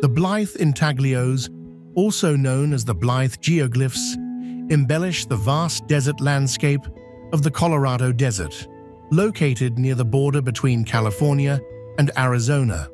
The Blythe intaglios, also known as the Blythe geoglyphs, embellish the vast desert landscape of the Colorado Desert, located near the border between California and Arizona.